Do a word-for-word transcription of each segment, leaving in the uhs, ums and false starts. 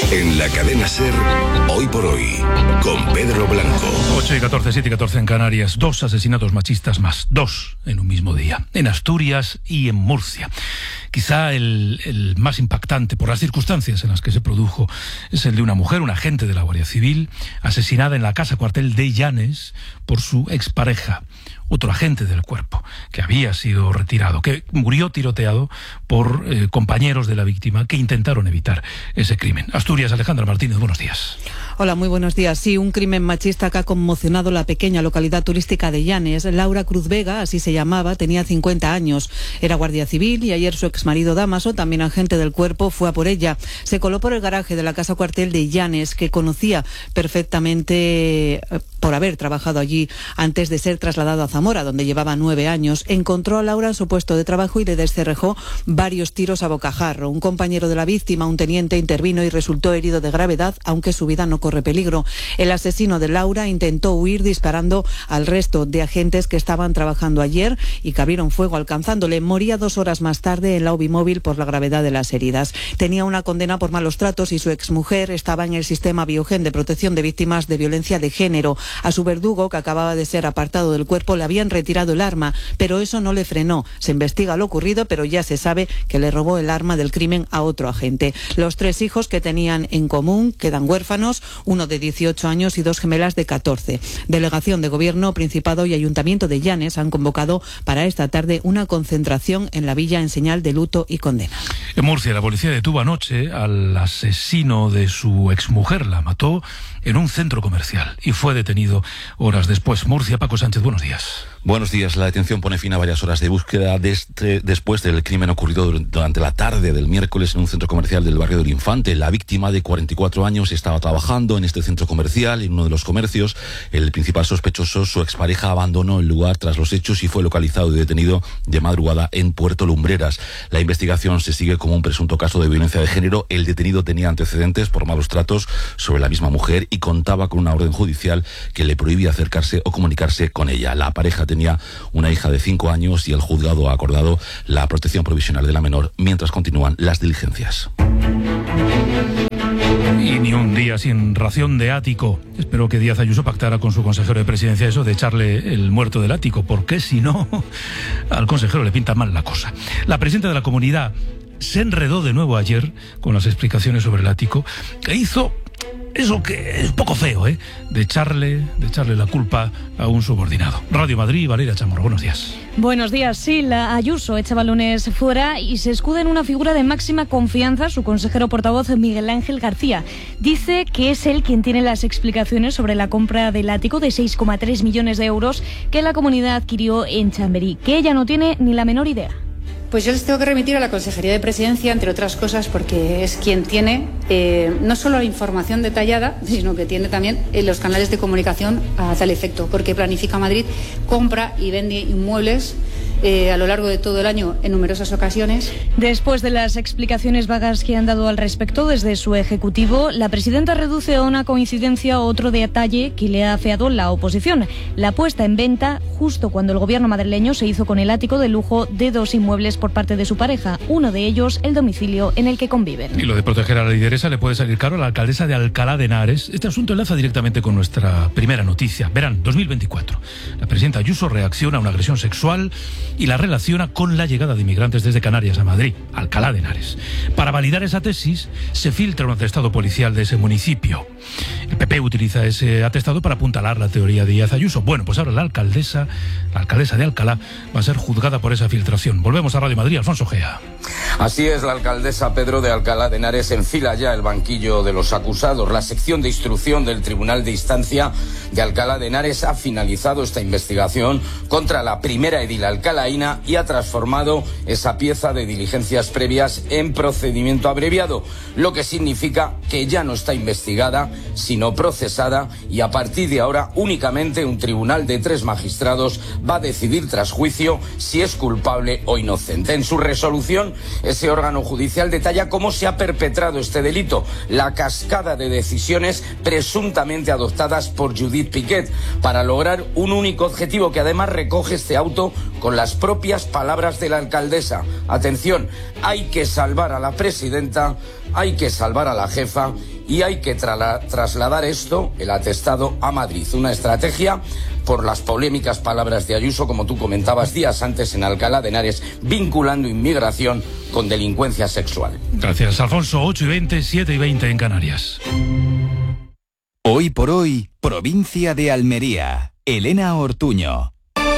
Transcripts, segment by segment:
En la cadena SER, Hoy por Hoy, con Pedro Blanco. ocho y catorce, siete y catorce en Canarias. Dos asesinatos machistas más. Dos en un mismo día. En Asturias y en Murcia. Quizá el, el más impactante por las circunstancias en las que se produjo es el de una mujer, una agente de la Guardia Civil, asesinada en la casa cuartel de Llanes por su expareja. Otro agente del cuerpo, que había sido retirado, que murió tiroteado por eh, compañeros de la víctima que intentaron evitar ese crimen. Asturias, Alejandra Martínez, buenos días. Hola, muy buenos días. Sí, un crimen machista que ha conmocionado la pequeña localidad turística de Llanes. Laura Cruz Vega, así se llamaba, tenía cincuenta años. Era guardia civil y ayer su exmarido Dámaso, también agente del cuerpo, fue a por ella. Se coló por el garaje de la casa cuartel de Llanes, que conocía perfectamente por haber trabajado allí antes de ser trasladado a Zamora, donde llevaba nueve años. Encontró a Laura en su puesto de trabajo y le descerrejó varios tiros a bocajarro. Un compañero de la víctima, un teniente, intervino y resultó herido de gravedad, aunque su vida no corre peligro. El asesino de Laura intentó huir disparando al resto de agentes que estaban trabajando ayer y que abrieron fuego alcanzándole. Moría dos horas más tarde en la U B I móvil por la gravedad de las heridas. Tenía una condena por malos tratos y su exmujer estaba en el sistema Biogen de protección de víctimas de violencia de género. A su verdugo, que acababa de ser apartado del cuerpo, le habían retirado el arma, pero eso no le frenó. Se investiga lo ocurrido, pero ya se sabe que le robó el arma del crimen a otro agente. Los tres hijos que tenían en común quedan huérfanos, uno de dieciocho años y dos gemelas de catorce. Delegación de Gobierno, Principado y Ayuntamiento de Llanes han convocado para esta tarde una concentración en la villa en señal de luto y condena. En Murcia, la policía detuvo anoche al asesino de su exmujer. La mató en un centro comercial y fue detenido horas después. Murcia, Paco Sánchez, buenos días. Buenos días. La detención pone fin a varias horas de búsqueda desde, después del crimen ocurrido durante la tarde del miércoles en un centro comercial del barrio del Infante. La víctima, de cuarenta y cuatro años, estaba trabajando en este centro comercial, en uno de los comercios. El principal sospechoso, su expareja, abandonó el lugar tras los hechos y fue localizado y detenido de madrugada en Puerto Lumbreras. La investigación se sigue como un presunto caso de violencia de género. El detenido tenía antecedentes por malos tratos sobre la misma mujer y contaba con una orden judicial que le prohibía acercarse o comunicarse con ella. La pareja tenía una hija de cinco años y el juzgado ha acordado la protección provisional de la menor mientras continúan las diligencias. Y ni un día sin ración de ático. Espero que Díaz Ayuso pactara con su consejero de presidencia eso de echarle el muerto del ático, porque si no, al consejero le pinta mal la cosa. La presidenta de la comunidad se enredó de nuevo ayer con las explicaciones sobre el ático, que hizo eso que es poco feo, ¿eh? De echarle, de echarle la culpa a un subordinado. Radio Madrid, Valeria Chamorro, buenos días. Buenos días. Sí, la Ayuso echa balones fuera y se escuda en una figura de máxima confianza, su consejero portavoz Miguel Ángel García. Dice que es él quien tiene las explicaciones sobre la compra del ático de seis coma tres millones de euros que la comunidad adquirió en Chamberí, que ella no tiene ni la menor idea. Pues yo les tengo que remitir a la Consejería de Presidencia, entre otras cosas, porque es quien tiene eh, no solo la información detallada, sino que tiene también eh, los canales de comunicación a tal efecto, porque Planifica Madrid compra y vende inmuebles Eh, a lo largo de todo el año en numerosas ocasiones. Después de las explicaciones vagas que han dado al respecto desde su ejecutivo, la presidenta reduce a una coincidencia otro detalle que le ha afeado la oposición: la puesta en venta justo cuando el gobierno madrileño se hizo con el ático de lujo de dos inmuebles por parte de su pareja, uno de ellos el domicilio en el que conviven. Y lo de proteger a la lideresa le puede salir caro a la alcaldesa de Alcalá de Henares. Este asunto enlaza directamente con nuestra primera noticia. Verán, dos mil veinticuatro. La presidenta Ayuso reacciona a una agresión sexual y la relaciona con la llegada de inmigrantes desde Canarias a Madrid, Alcalá de Henares. Para validar esa tesis, se filtra un atestado policial de ese municipio. El P P utiliza ese atestado para apuntalar la teoría de Díaz Ayuso. Bueno, pues ahora la alcaldesa, la alcaldesa de Alcalá, va a ser juzgada por esa filtración. Volvemos a Radio Madrid, Alfonso Gea. Así es, la alcaldesa Pedro de Alcalá de Henares enfila ya el banquillo de los acusados. La sección de instrucción del Tribunal de Instancia de Alcalá de Henares ha finalizado esta investigación contra la primera edil alcalaína y ha transformado esa pieza de diligencias previas en procedimiento abreviado, lo que significa que ya no está investigada, sino procesada, y a partir de ahora únicamente un tribunal de tres magistrados va a decidir tras juicio si es culpable o inocente. En su resolución, ese órgano judicial detalla cómo se ha perpetrado este delito, la cascada de decisiones presuntamente adoptadas por Judith Piquet para lograr un único objetivo que además recoge este auto con las propias palabras de la alcaldesa. Atención, hay que salvar a la presidenta, hay que salvar a la jefa y hay que tra- trasladar esto, el atestado, a Madrid. Una estrategia por las polémicas palabras de Ayuso, como tú comentabas días antes en Alcalá de Henares, vinculando inmigración con delincuencia sexual. Gracias, Alfonso. ocho y veinte, siete y veinte en Canarias. Hoy por hoy, provincia de Almería. Elena Ortuño.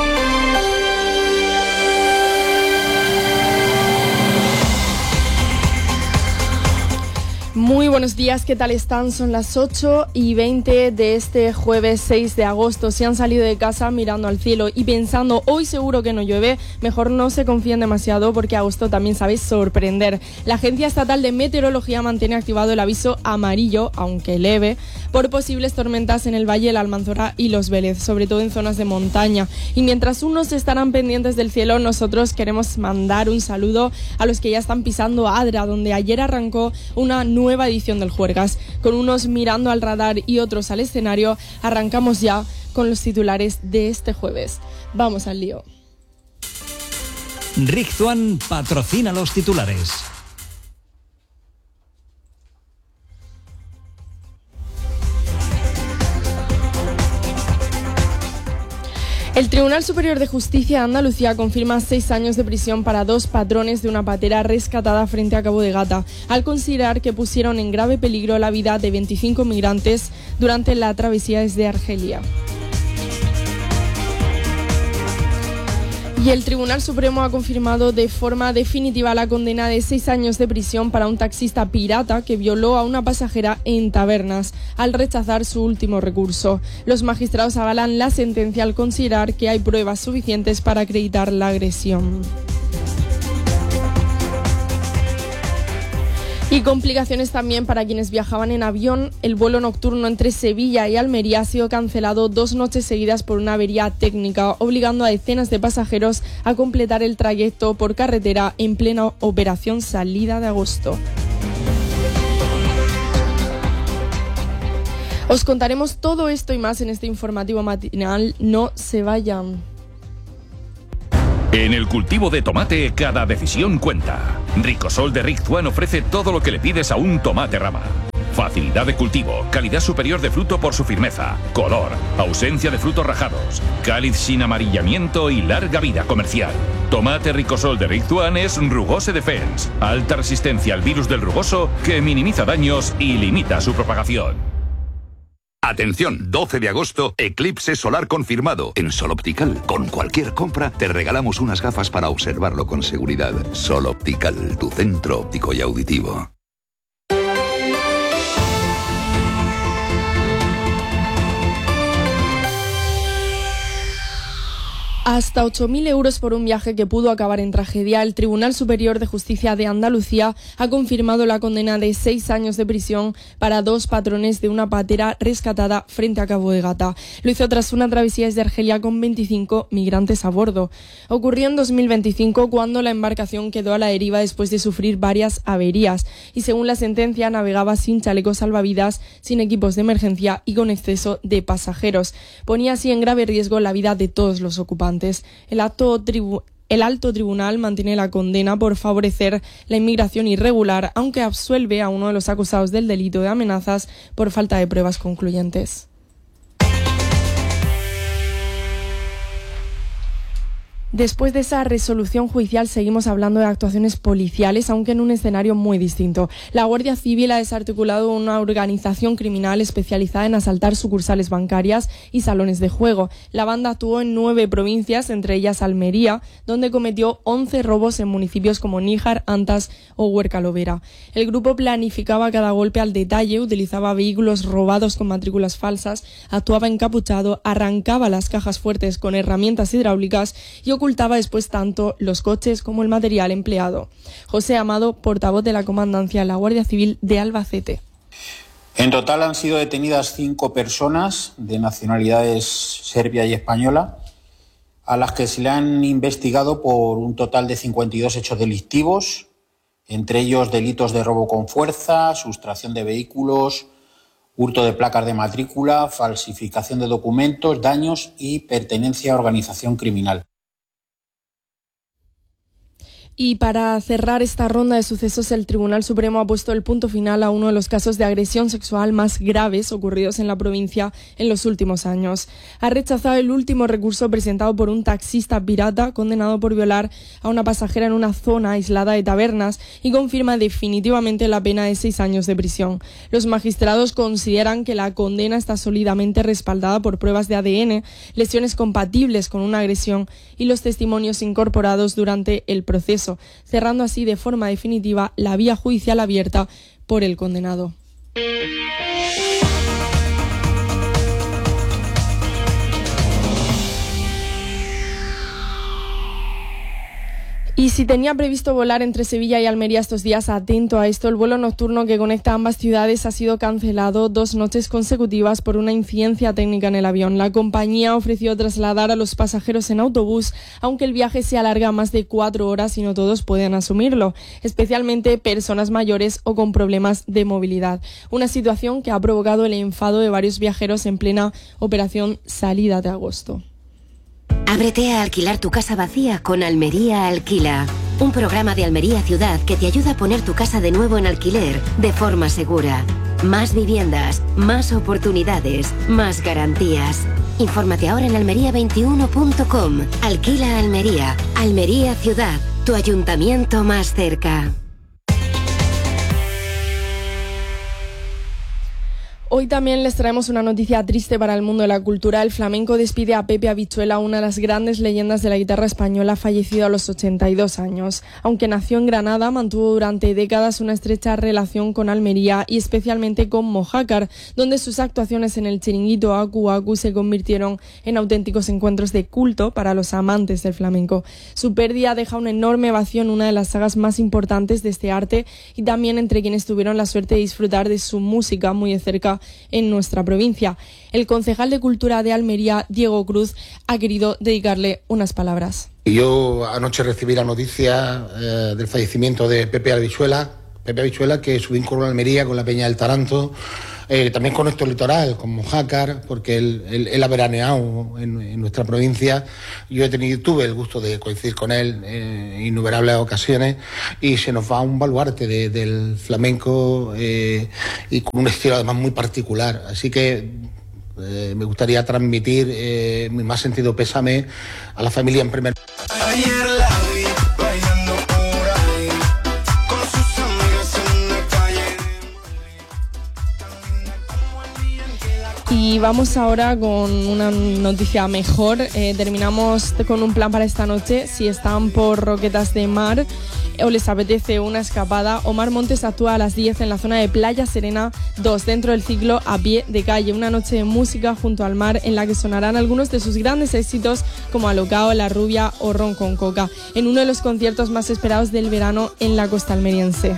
Muy buenos días, ¿qué tal están? Son las ocho y veinte de este jueves seis de agosto. Si han salido de casa mirando al cielo y pensando hoy seguro que no llueve, mejor no se confíen demasiado porque agosto también sabe sorprender. La Agencia Estatal de Meteorología mantiene activado el aviso amarillo, aunque leve, por posibles tormentas en el Valle, la Almanzora y los Vélez, sobre todo en zonas de montaña. Y mientras unos estarán pendientes del cielo, nosotros queremos mandar un saludo a los que ya están pisando Adra, donde ayer arrancó una nueva edición del Juergas. Con unos mirando al radar y otros al escenario, arrancamos ya con los titulares de este jueves. Vamos al lío. Rigzuan patrocina los titulares. El Tribunal Superior de Justicia de Andalucía confirma seis años de prisión para dos patrones de una patera rescatada frente a Cabo de Gata, al considerar que pusieron en grave peligro la vida de veinticinco migrantes durante la travesía desde Argelia. Y el Tribunal Supremo ha confirmado de forma definitiva la condena de seis años de prisión para un taxista pirata que violó a una pasajera en Tabernas, al rechazar su último recurso. Los magistrados avalan la sentencia al considerar que hay pruebas suficientes para acreditar la agresión. Y complicaciones también para quienes viajaban en avión. El vuelo nocturno entre Sevilla y Almería ha sido cancelado dos noches seguidas por una avería técnica, obligando a decenas de pasajeros a completar el trayecto por carretera en plena operación salida de agosto. Os contaremos todo esto y más en este informativo matinal. No se vayan. En el cultivo de tomate, cada decisión cuenta. Ricosol de Rigzuan ofrece todo lo que le pides a un tomate rama. Facilidad de cultivo, calidad superior de fruto por su firmeza, color, ausencia de frutos rajados, cáliz sin amarillamiento y larga vida comercial. Tomate Ricosol de Rigzuan es Rugose Defense, alta resistencia al virus del rugoso que minimiza daños y limita su propagación. Atención, doce de agosto, eclipse solar confirmado en Sol Optical. Con cualquier compra te regalamos unas gafas para observarlo con seguridad. Sol Optical, tu centro óptico y auditivo. Hasta ocho mil euros por un viaje que pudo acabar en tragedia. El Tribunal Superior de Justicia de Andalucía ha confirmado la condena de seis años de prisión para dos patrones de una patera rescatada frente a Cabo de Gata. Lo hizo tras una travesía desde Argelia con veinticinco migrantes a bordo. Ocurrió en dos mil veinticinco cuando la embarcación quedó a la deriva después de sufrir varias averías y, según la sentencia, navegaba sin chalecos salvavidas, sin equipos de emergencia y con exceso de pasajeros. Ponía así en grave riesgo la vida de todos los ocupantes. El alto, tribu- el alto tribunal mantiene la condena por favorecer la inmigración irregular, aunque absuelve a uno de los acusados del delito de amenazas por falta de pruebas concluyentes. Después de esa resolución judicial seguimos hablando de actuaciones policiales, aunque en un escenario muy distinto. La Guardia Civil ha desarticulado una organización criminal especializada en asaltar sucursales bancarias y salones de juego. La banda actuó en nueve provincias, entre ellas Almería, donde cometió once robos en municipios como Níjar, Antas o Huercalovera. El grupo planificaba cada golpe al detalle, utilizaba vehículos robados con matrículas falsas, actuaba encapuchado, arrancaba las cajas fuertes con herramientas hidráulicas y ocultaba después tanto los coches como el material empleado. José Amado, portavoz de la Comandancia de la Guardia Civil de Albacete. En total han sido detenidas cinco personas de nacionalidades serbia y española, a las que se le han investigado por un total de cincuenta y dos hechos delictivos, entre ellos delitos de robo con fuerza, sustracción de vehículos, hurto de placas de matrícula, falsificación de documentos, daños y pertenencia a organización criminal. Y para cerrar esta ronda de sucesos, el Tribunal Supremo ha puesto el punto final a uno de los casos de agresión sexual más graves ocurridos en la provincia en los últimos años. Ha rechazado el último recurso presentado por un taxista pirata condenado por violar a una pasajera en una zona aislada de Tabernas y confirma definitivamente la pena de seis años de prisión. Los magistrados consideran que la condena está sólidamente respaldada por pruebas de A D N, lesiones compatibles con una agresión y los testimonios incorporados durante el proceso, cerrando así de forma definitiva la vía judicial abierta por el condenado. Y si tenía previsto volar entre Sevilla y Almería estos días, atento a esto, el vuelo nocturno que conecta ambas ciudades ha sido cancelado dos noches consecutivas por una incidencia técnica en el avión. La compañía ofreció trasladar a los pasajeros en autobús, aunque el viaje se alarga más de cuatro horas y no todos pueden asumirlo, especialmente personas mayores o con problemas de movilidad. Una situación que ha provocado el enfado de varios viajeros en plena operación salida de agosto. Ábrete a alquilar tu casa vacía con Almería Alquila, un programa de Almería Ciudad que te ayuda a poner tu casa de nuevo en alquiler de forma segura. Más viviendas, más oportunidades, más garantías. Infórmate ahora en almería veintiuno punto com. Alquila Almería, Almería Ciudad, tu ayuntamiento más cerca. Hoy también les traemos una noticia triste para el mundo de la cultura. El flamenco despide a Pepe Habichuela, una de las grandes leyendas de la guitarra española, fallecido a los ochenta y dos años. Aunque nació en Granada, mantuvo durante décadas una estrecha relación con Almería y especialmente con Mojácar, donde sus actuaciones en el chiringuito Aku Aku se convirtieron en auténticos encuentros de culto para los amantes del flamenco. Su pérdida deja un enorme vacío en una de las sagas más importantes de este arte y también entre quienes tuvieron la suerte de disfrutar de su música muy de cerca en nuestra provincia. El concejal de Cultura de Almería, Diego Cruz, ha querido dedicarle unas palabras. Yo anoche recibí la noticia eh, del fallecimiento de Pepe Habichuela, Pepe Habichuela, que su vínculo en Almería con la Peña del Taranto, eh, también con nuestro litoral, con Mojácar, porque él, él, él ha veraneado en, en nuestra provincia. Yo he tenido, tuve el gusto de coincidir con él en innumerables ocasiones y se nos va un baluarte de, del flamenco eh, y con un estilo además muy particular. Así que eh, me gustaría transmitir eh, mi más sentido pésame a la familia en primer lugar. Ayer la vi bailando por ahí con sus amigas en la calle. Y vamos ahora con una noticia mejor. Eh, terminamos con un plan para esta noche. Si están por Roquetas de Mar o les apetece una escapada, Omar Montes actúa a las diez en la zona de Playa Serena dos, dentro del ciclo A Pie de Calle, una noche de música junto al mar en la que sonarán algunos de sus grandes éxitos como Alocao, La Rubia o Ron con Coca, en uno de los conciertos más esperados del verano en la costa almeriense.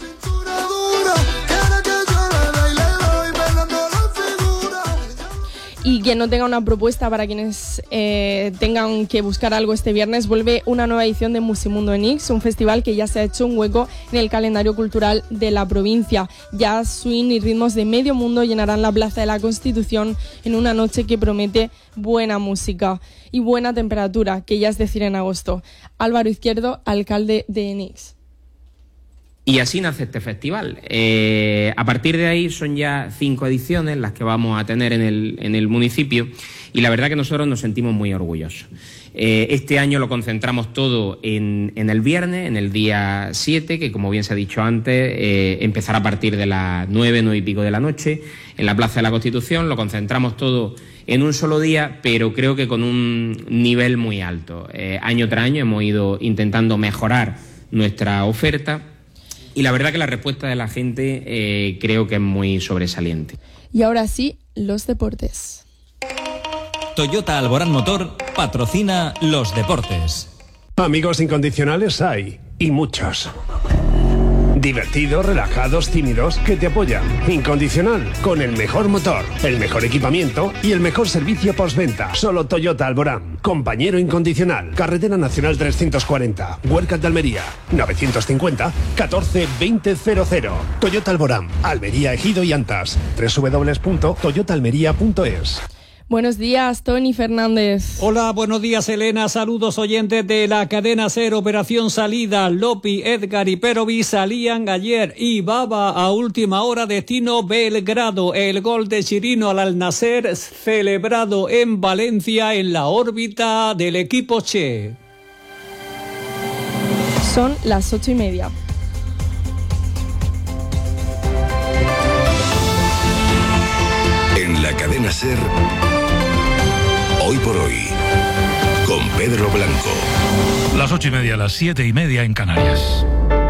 Y quien no tenga una propuesta para quienes eh, tengan que buscar algo este viernes, vuelve una nueva edición de Musimundo en Ix, un festival que ya se ha hecho un hueco en el calendario cultural de la provincia. Jazz, swing y ritmos de medio mundo llenarán la Plaza de la Constitución en una noche que promete buena música y buena temperatura, que ya es decir en agosto. Álvaro Izquierdo, alcalde de Enix. Y así nace este festival. Eh, a partir de ahí son ya cinco ediciones las que vamos a tener en el, en el municipio y la verdad que nosotros nos sentimos muy orgullosos. Eh, este año lo concentramos todo en, en el viernes, en el día siete, que como bien se ha dicho antes, eh, empezará a partir de las nueve, nueve y pico de la noche en la Plaza de la Constitución. Lo concentramos todo en un solo día, pero creo que con un nivel muy alto. Eh, año tras año hemos ido intentando mejorar nuestra oferta. Y la verdad que la respuesta de la gente eh, creo que es muy sobresaliente. Y ahora sí, los deportes. Toyota Alborán Motor patrocina los deportes. Amigos incondicionales hay, y muchos. Divertidos, relajados, tímidos, que te apoyan. Incondicional, con el mejor motor, el mejor equipamiento y el mejor servicio postventa. Solo Toyota Alborán. Compañero incondicional. Carretera Nacional trescientos cuarenta. Huercas de Almería. novecientos cincuenta, catorce, veinte, cero cero. Toyota Alborán. Almería, Ejido y Antas. doble u doble u doble u punto toyota almería punto es. Buenos días, Tony Fernández. Hola, buenos días, Elena. Saludos, oyentes de la cadena SER. Operación Salida. Lopi, Edgar y Perovi salían ayer y Baba a última hora, destino Belgrado. El gol de Chirino al Al-Nassr celebrado en Valencia en la órbita del equipo Che. Son las ocho y media. En la cadena SER, Hoy por Hoy, con Pedro Blanco. Las ocho y media, las siete y media en Canarias.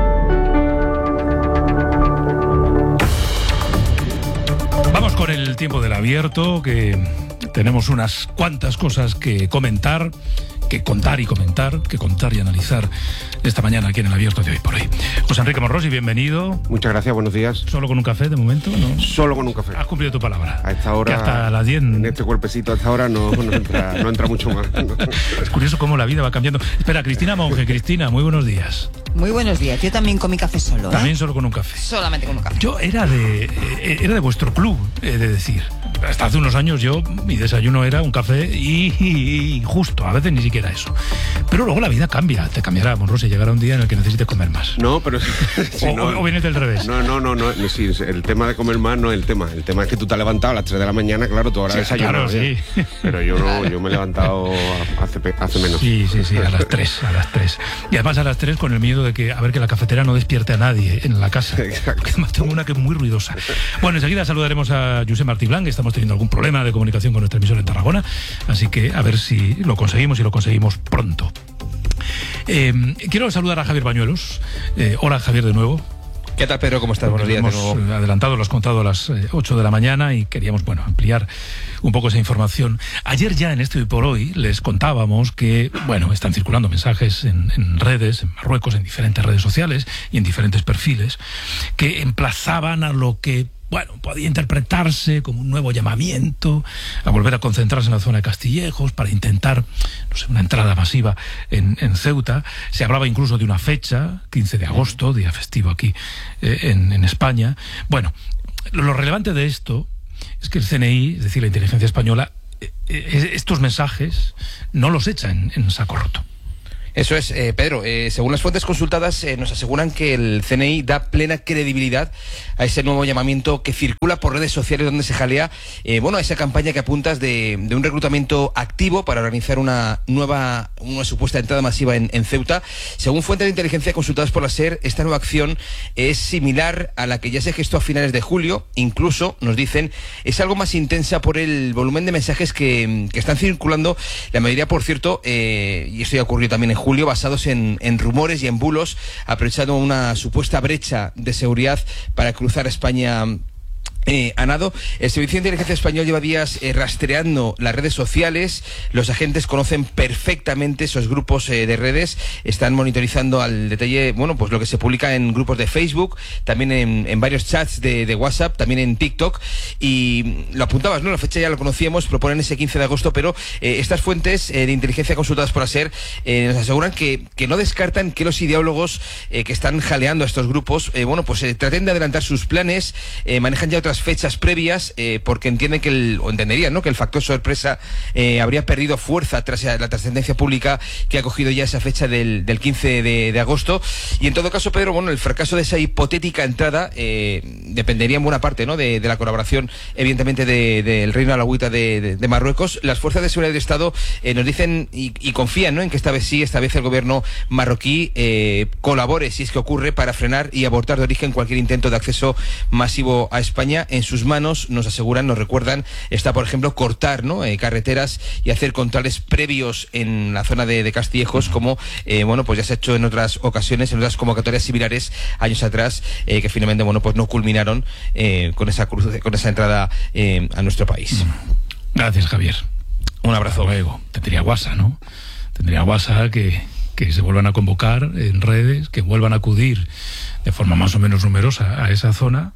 Vamos con el tiempo del abierto, que tenemos unas cuantas cosas que comentar, que contar y comentar, que contar y analizar esta mañana aquí en el abierto de Hoy por Hoy. José Enrique Morrosi, bienvenido. Muchas gracias, buenos días. ¿Solo con un café de momento? ¿No? Solo con un café. Has cumplido tu palabra. A esta hora, que hasta las diez... en este cuerpecito a esta hora no, no, entra, no entra mucho más. No. Es curioso cómo la vida va cambiando. Espera, Cristina Monge. Cristina, muy buenos días. Muy buenos días. Yo también con mi café solo. ¿eh? También solo con un café. Solamente con un café. Yo era de, eh, era de vuestro club, he de decir. Hasta hace unos años yo, mi desayuno era un café y, y, y justo, a veces ni siquiera eso. Pero luego la vida cambia, te cambiará, Monrosi, llegará un día en el que necesites comer más. No, pero si, si o, no, o vienes del revés. No, no, no, no, no sí, el tema de comer más no es el tema. El tema es que tú te has levantado a las tres de la mañana, claro, tú ahora sí, desayunas. Claro, sí. Pero yo no, yo me he levantado hace, hace menos. Sí, sí, sí, a las tres, a las tres. Y además a las tres con el miedo de que, a ver, que la cafetera no despierte a nadie en la casa. Exacto. Además tengo una que es muy ruidosa. Bueno, enseguida saludaremos a Josep Martí Blanc, estamos teniendo algún problema de comunicación con nuestra emisora en Tarragona, así que a ver si lo conseguimos y lo conseguimos pronto. Eh, quiero saludar a Javier Bañuelos. Eh, hola, Javier, de nuevo. ¿Qué tal, Pedro? ¿Cómo estás? Buenos días de nuevo. Hemos adelantado, lo has contado a las ocho de la mañana y queríamos, bueno, ampliar un poco esa información. Ayer ya en este Hoy por Hoy les contábamos que, bueno, están circulando mensajes en, en redes, en Marruecos, en diferentes redes sociales y en diferentes perfiles, que emplazaban a lo que, bueno, podía interpretarse como un nuevo llamamiento a volver a concentrarse en la zona de Castillejos para intentar, no sé, una entrada masiva en, en Ceuta. Se hablaba incluso de una fecha, quince de agosto, día festivo aquí eh, en, en España. Bueno, lo, lo relevante de esto es que el C N I, es decir, la inteligencia española, eh, eh, estos mensajes no los echa en, en saco roto. Eso es, eh, Pedro. Eh, según las fuentes consultadas, eh, nos aseguran que el C N I da plena credibilidad a ese nuevo llamamiento que circula por redes sociales donde se jalea, eh, bueno, a esa campaña que apuntas de, de un reclutamiento activo para organizar una nueva, una supuesta entrada masiva en, en Ceuta. Según fuentes de inteligencia consultadas por la SER, esta nueva acción es similar a la que ya se gestó a finales de julio. Incluso, nos dicen, es algo más intensa por el volumen de mensajes que, que están circulando. La mayoría, por cierto, eh, y esto ya ocurrió también en julio, Julio, basados en, en rumores y en bulos, aprovechando una supuesta brecha de seguridad para cruzar España Eh, a nado. El Servicio de Inteligencia Español lleva días eh, rastreando las redes sociales. Los agentes conocen perfectamente esos grupos eh, de redes. Están monitorizando al detalle, bueno, pues lo que se publica en grupos de Facebook, también en, en varios chats de, de WhatsApp, también en TikTok. Y lo apuntabas, ¿no? La fecha ya lo conocíamos, proponen ese quince de agosto, pero eh, estas fuentes eh, de inteligencia consultadas por la SER eh, nos aseguran que, que no descartan que los ideólogos eh, que están jaleando a estos grupos, eh, bueno, pues eh, traten de adelantar sus planes, eh, manejan ya otras fechas previas, eh, porque entienden que el, o entenderían, ¿no?, que el factor sorpresa eh, habría perdido fuerza tras la trascendencia pública que ha cogido ya esa fecha del, del quince de agosto. Y en todo caso, Pedro, bueno, el fracaso de esa hipotética entrada eh, dependería en buena parte, ¿no?, de, de la colaboración, evidentemente, del de, de Reino Alauita de, de, de Marruecos. Las fuerzas de seguridad del Estado eh, nos dicen y, y confían, ¿no?, en que esta vez sí, esta vez el gobierno marroquí eh, colabore, si es que ocurre, para frenar y abortar de origen cualquier intento de acceso masivo a España. En sus manos, nos aseguran, nos recuerdan, está, por ejemplo, cortar, ¿no?, eh, carreteras y hacer controles previos en la zona de, de Castillejos, como eh, bueno, pues ya se ha hecho en otras ocasiones, en otras convocatorias similares años atrás, eh, que finalmente, bueno, pues no culminaron eh, con esa cruz, con esa entrada eh, a nuestro país. Gracias, Javier. Un abrazo. Luego tendría WhatsApp, ¿no? Tendría WhatsApp que, que se vuelvan a convocar en redes, que vuelvan a acudir de forma más o menos numerosa a esa zona,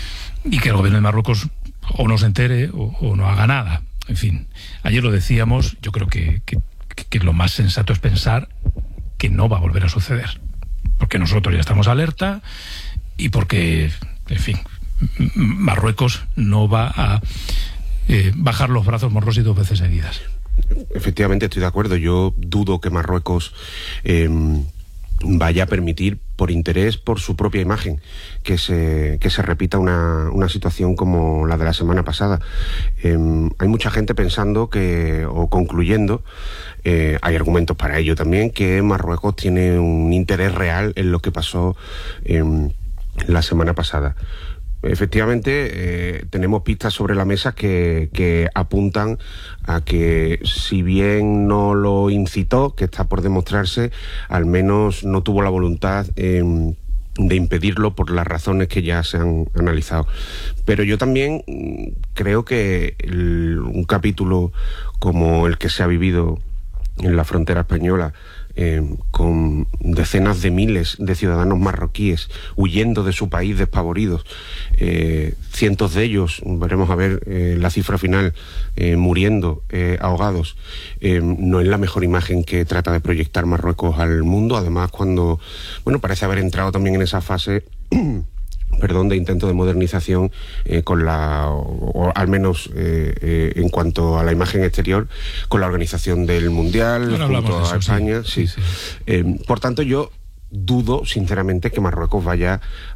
y que el gobierno de Marruecos o no se entere o, o no haga nada. En fin, ayer lo decíamos, yo creo que, que, que lo más sensato es pensar que no va a volver a suceder, porque nosotros ya estamos alerta y porque, en fin, Marruecos no va a eh, bajar los brazos, Morrosi, dos veces seguidas. Efectivamente, estoy de acuerdo. Yo dudo que Marruecos eh, vaya a permitir, por interés, por su propia imagen, que se, que se repita una, una situación como la de la semana pasada. Eh, hay mucha gente pensando que, o concluyendo, eh, hay argumentos para ello también, que Marruecos tiene un interés real en lo que pasó eh, la semana pasada. Efectivamente, eh, tenemos pistas sobre la mesa que, que apuntan a que, si bien no lo incitó, que está por demostrarse, al menos no tuvo la voluntad eh, de impedirlo por las razones que ya se han analizado. Pero yo también creo que el, un capítulo como el que se ha vivido en la frontera española, Eh, con decenas de miles de ciudadanos marroquíes huyendo de su país despavoridos, eh, cientos de ellos, veremos a ver eh, la cifra final, eh, muriendo, eh, ahogados, eh, no es la mejor imagen que trata de proyectar Marruecos al mundo. Además, cuando, bueno, parece haber entrado también en esa fase perdón, de intento de modernización eh, con la, o, o al menos eh, eh, en cuanto a la imagen exterior, con la organización del Mundial, bueno, junto a eso, España. Sí. Sí. Sí, sí. Eh, por tanto, yo dudo, sinceramente, que Marruecos vaya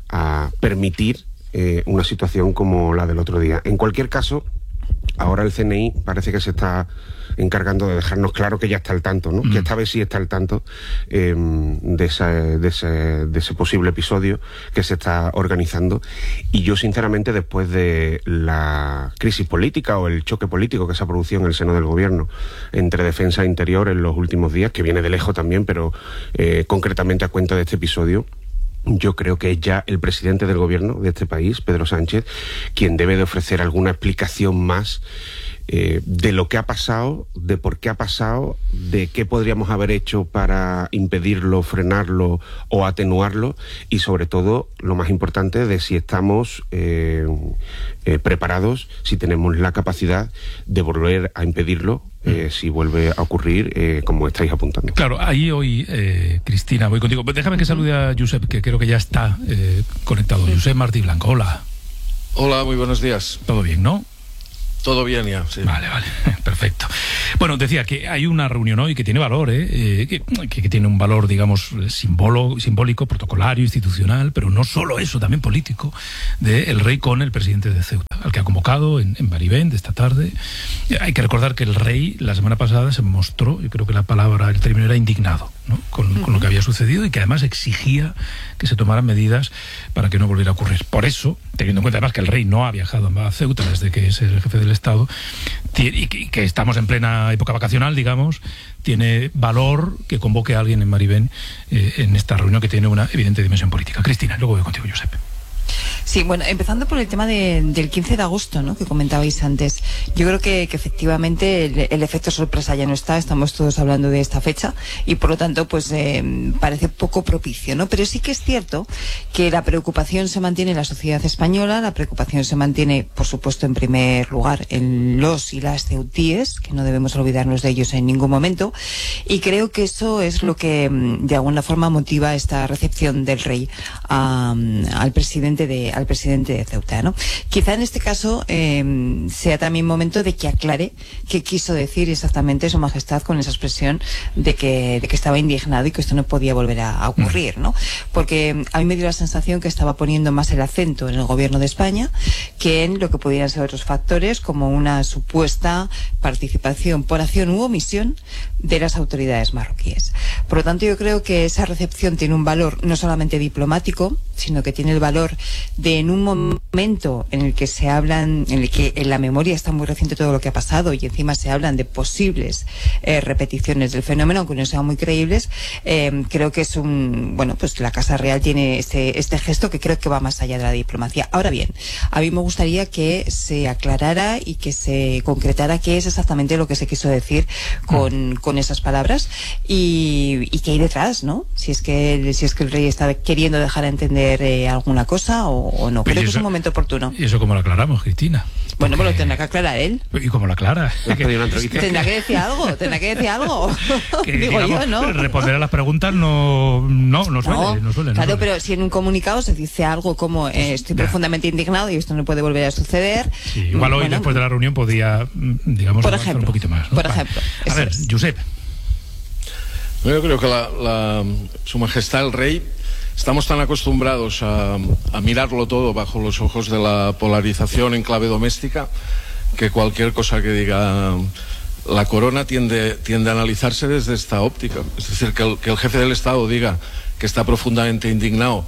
a permitir eh, una situación como la del otro día. En cualquier caso, ahora el C N I parece que se está encargando de dejarnos claro que ya está al tanto, ¿no? Mm. Que esta vez sí está al tanto eh, de, esa, de, ese, de ese posible episodio que se está organizando. Y yo, sinceramente, después de la crisis política o el choque político que se ha producido en el seno del gobierno entre defensa e interior en los últimos días, que viene de lejos también, pero eh, concretamente a cuenta de este episodio, yo creo que es ya el presidente del gobierno de este país, Pedro Sánchez, quien debe de ofrecer alguna explicación más eh, de lo que ha pasado, de por qué ha pasado, de qué podríamos haber hecho para impedirlo, frenarlo o atenuarlo, y sobre todo, lo más importante, de si estamos eh, eh, preparados, si tenemos la capacidad de volver a impedirlo, Eh, si vuelve a ocurrir, eh, como estáis apuntando. Claro, ahí hoy, eh, Cristina, voy contigo. Déjame que salude a Josep, que creo que ya está eh, conectado. Sí. Josep Martí Blanco, hola. Hola, muy buenos días. ¿Todo bien, no? Todo bien ya, sí. Vale, vale, perfecto. Bueno, decía que hay una reunión hoy que tiene valor, ¿eh? eh que, que tiene un valor, digamos, simbolo, simbólico, protocolario, institucional, pero no solo eso, también político, de el rey con el presidente de Ceuta, al que ha convocado en, en Barivent esta tarde. Hay que recordar que el rey la semana pasada se mostró, yo creo que la palabra, el término era indignado, ¿no? con, con lo que había sucedido, y que además exigía que se tomaran medidas para que no volviera a ocurrir. Por eso, teniendo en cuenta además que el rey no ha viajado a Ceuta desde que es el jefe del Estado, y que, que estamos en plena época vacacional, digamos, tiene valor que convoque a alguien en Barivent eh, en esta reunión que tiene una evidente dimensión política. Cristina, luego voy contigo, Josep. Sí, bueno, empezando por el tema de, del quince de agosto, ¿no?, que comentabais antes. Yo creo que, que efectivamente el, el efecto sorpresa ya no está, estamos todos hablando de esta fecha y por lo tanto pues eh, parece poco propicio, ¿no? Pero sí que es cierto que la preocupación se mantiene en la sociedad española, la preocupación se mantiene, por supuesto, en primer lugar en los y las ceutíes, que no debemos olvidarnos de ellos en ningún momento, y creo que eso es lo que de alguna forma motiva esta recepción del rey a, al presidente de al presidente de Ceuta, ¿no? Quizá en este caso eh, sea también momento de que aclare qué quiso decir exactamente Su Majestad con esa expresión de que, de que estaba indignado y que esto no podía volver a, a ocurrir, ¿no? Porque a mí me dio la sensación que estaba poniendo más el acento en el gobierno de España que en lo que pudieran ser otros factores, como una supuesta participación por acción u omisión de las autoridades marroquíes. Por lo tanto, yo creo que esa recepción tiene un valor no solamente diplomático, sino que tiene el valor de, en un momento en el que se hablan, en el que en la memoria está muy reciente todo lo que ha pasado y encima se hablan de posibles eh, repeticiones del fenómeno, aunque no sean muy creíbles, eh, creo que es un, bueno, pues la Casa Real tiene este, este gesto que creo que va más allá de la diplomacia. Ahora bien, a mí me gustaría que se aclarara y que se concretara qué es exactamente lo que se quiso decir con, con esas palabras y, y qué hay detrás, ¿no? Si es que, si es que el rey está queriendo dejar a entender eh, alguna cosa o, o no. Creo que es un momento oportuno. ¿Y eso cómo lo aclaramos, Cristina? Bueno, pues lo tendrá que aclarar él. ¿Y cómo lo aclara? Tendrá que decir algo, tendrá que decir algo. Que, Digo digamos, yo, ¿no? Responder a las preguntas no, no, no suele, no, no suele. No claro, suele. pero si en un comunicado se dice algo como eh, estoy profundamente indignado y esto no puede volver a suceder. Sí, igual hoy, bueno, después de la reunión, podía, digamos, por avanzar ejemplo, un poquito más, ¿no? Por Vale. ejemplo. A ver, es. Josep. Yo creo que la, la, Su Majestad el Rey, estamos tan acostumbrados a, a mirarlo todo bajo los ojos de la polarización en clave doméstica, que cualquier cosa que diga la corona tiende, tiende a analizarse desde esta óptica. Es decir, que el, que el jefe del Estado diga que está profundamente indignado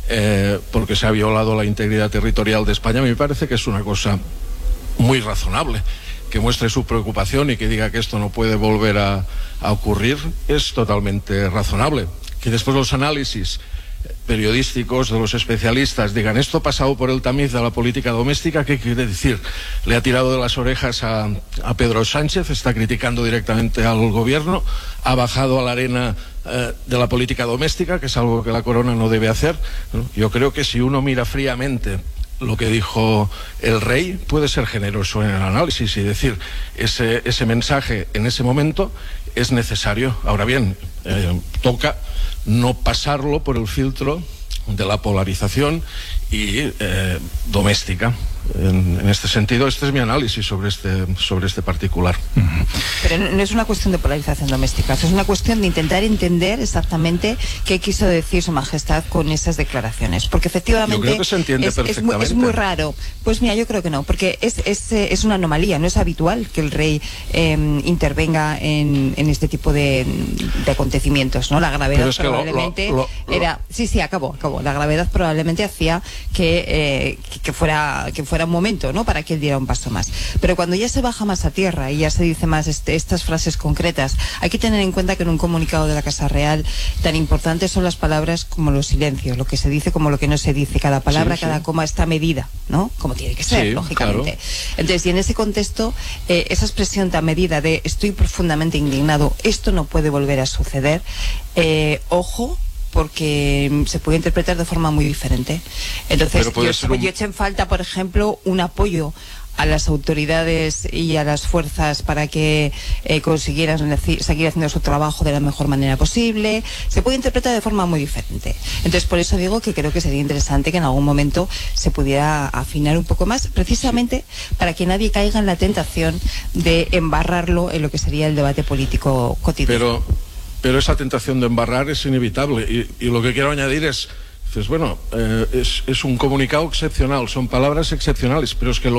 eh, porque se ha violado la integridad territorial de España, me parece que es una cosa muy razonable. Que muestre su preocupación y que diga que esto no puede volver a, a ocurrir es totalmente razonable. Que después los análisis periodísticos de los especialistas digan esto ha pasado por el tamiz de la política doméstica, ¿qué quiere decir? Le ha tirado de las orejas a, a Pedro Sánchez, está criticando directamente al gobierno, ha bajado a la arena eh, de la política doméstica, que es algo que la corona no debe hacer, ¿no? Yo creo que si uno mira fríamente lo que dijo el rey, puede ser generoso en el análisis y decir ese, ese mensaje en ese momento es necesario. Ahora bien, eh, toca no pasarlo por el filtro de la polarización y eh, doméstica. En, en este sentido, este es mi análisis sobre este, sobre este particular. Pero no, no es una cuestión de polarización doméstica, es una cuestión de intentar entender exactamente qué quiso decir Su Majestad con esas declaraciones, porque efectivamente yo creo que se entiende es, es, muy, perfectamente. es muy raro. Pues mira, yo creo que no, porque es, es, es una anomalía, no es habitual que el rey eh, intervenga en, en este tipo de, de acontecimientos, ¿no? La gravedad es que probablemente lo, lo, lo, era... Sí, sí, acabó, acabó. La gravedad probablemente hacía que, eh, que, que fuera... que fuera un momento, ¿no?, para que él diera un paso más. Pero cuando ya se baja más a tierra y ya se dice más este, estas frases concretas, hay que tener en cuenta que en un comunicado de la Casa Real tan importantes son las palabras como los silencios, lo que se dice como lo que no se dice, cada palabra, sí, sí. cada coma está medida, ¿no?, como tiene que ser, sí, lógicamente. Claro. Entonces, y en ese contexto, eh, esa expresión tan medida de estoy profundamente indignado, esto no puede volver a suceder, eh, ojo, porque se puede interpretar de forma muy diferente. Entonces, yo, un... yo eché en falta, por ejemplo, un apoyo a las autoridades y a las fuerzas para que eh, consiguieran seguir haciendo su trabajo de la mejor manera posible. Se puede interpretar de forma muy diferente. Entonces, por eso digo que creo que sería interesante que en algún momento se pudiera afinar un poco más, precisamente para que nadie caiga en la tentación de embarrarlo en lo que sería el debate político cotidiano. Pero... Pero esa tentación de embarrar es inevitable y, y lo que quiero añadir es, dices, bueno, eh, es, es un comunicado excepcional, son palabras excepcionales, pero es que lo